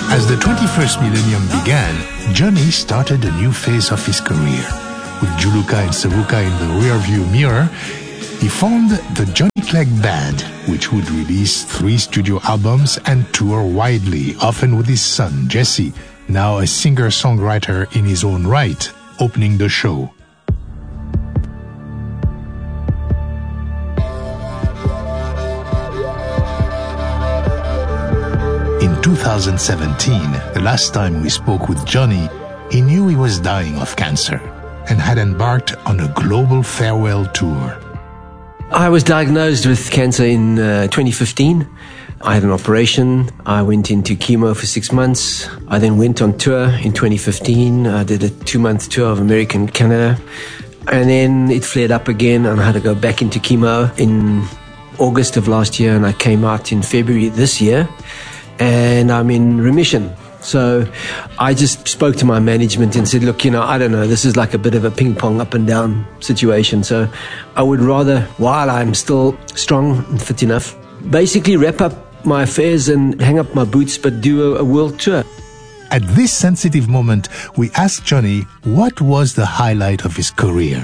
As the 21st millennium began, Johnny started a new phase of his career. With Juluka and Savuka in the rearview mirror, he formed the Johnny Clegg Band, which would release 3 studio albums and tour widely, often with his son, Jesse, now a singer-songwriter in his own right, opening the show. In 2017, the last time we spoke with Johnny, he knew he was dying of cancer and had embarked on a global farewell tour. I was diagnosed with cancer in 2015. I had an operation. I went into chemo for 6 months. I then went on tour in 2015. I did a 2-month tour of America and Canada. And then it flared up again and I had to go back into chemo in August of last year, and I came out in February this year. And I'm in remission. So I just spoke to my management and said, look, I don't know, this is like a bit of a ping pong up and down situation. So I would rather, while I'm still strong and fit enough, basically wrap up my affairs and hang up my boots, but do a world tour. At this sensitive moment, we asked Johnny what was the highlight of his career.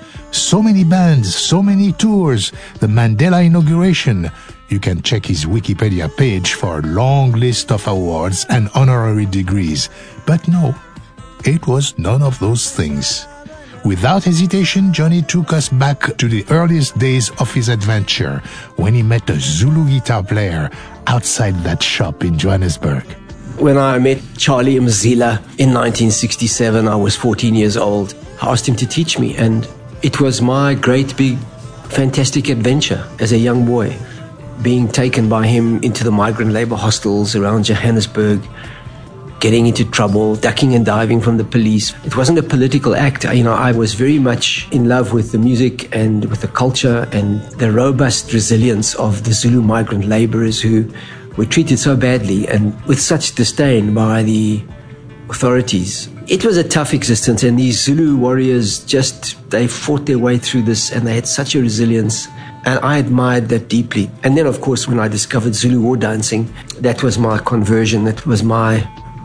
So many bands, so many tours, the Mandela inauguration. You can check his Wikipedia page for a long list of awards and honorary degrees. But no, it was none of those things. Without hesitation, Johnny took us back to the earliest days of his adventure, when he met a Zulu guitar player outside that shop in Johannesburg. When I met Charlie Mzila in 1967, I was 14 years old. I asked him to teach me, and it was my great big fantastic adventure as a young boy, being taken by him into the migrant labor hostels around Johannesburg, getting into trouble, ducking and diving from the police. It wasn't a political act. I was very much in love with the music and with the culture and the robust resilience of the Zulu migrant laborers who were treated so badly and with such disdain by the authorities. It was a tough existence, and these Zulu warriors they fought their way through this, and they had such a resilience. And I admired that deeply. And then, of course, when I discovered Zulu war dancing, that was my conversion. That was my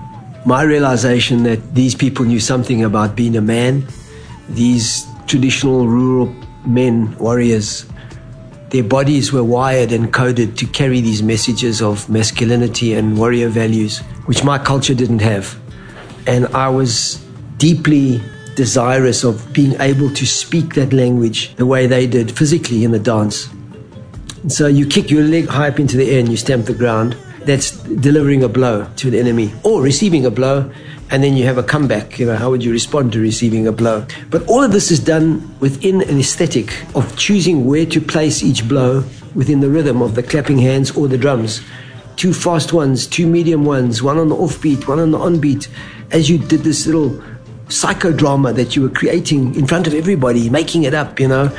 realization that these people knew something about being a man. These traditional rural men, warriors, their bodies were wired and coded to carry these messages of masculinity and warrior values, which my culture didn't have. And I was deeply desirous of being able to speak that language the way they did physically in the dance. And so you kick your leg high up into the air and you stamp the ground. That's delivering a blow to the enemy, or receiving a blow, and then you have a comeback. How would you respond to receiving a blow? But all of this is done within an aesthetic of choosing where to place each blow within the rhythm of the clapping hands or the drums. 2 fast ones, 2 medium ones, 1 on the offbeat, 1 on the onbeat, as you did this little psychodrama that you were creating in front of everybody, making it up,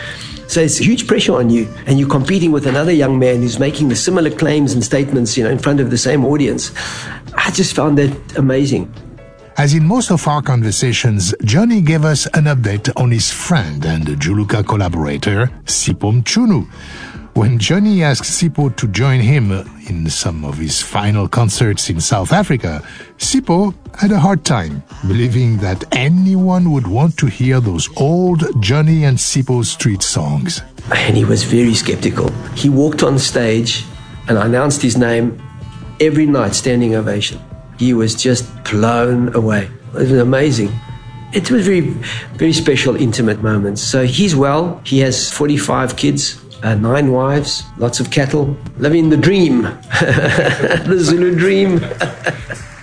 So it's huge pressure on you, and you're competing with another young man who's making the similar claims and statements, in front of the same audience. I just found that amazing. As in most of our conversations, Johnny gave us an update on his friend and Juluka collaborator, Sipho Mchunu. When Johnny asked Sipho to join him in some of his final concerts in South Africa, Sipho had a hard time believing that anyone would want to hear those old Johnny and Sipho street songs. And he was very skeptical. He walked on stage and I announced his name every night, standing ovation. He was just blown away. It was amazing. It was very, very special, intimate moments. So he's well. He has 45 kids. 9 wives, lots of cattle, living the dream, the Zulu dream.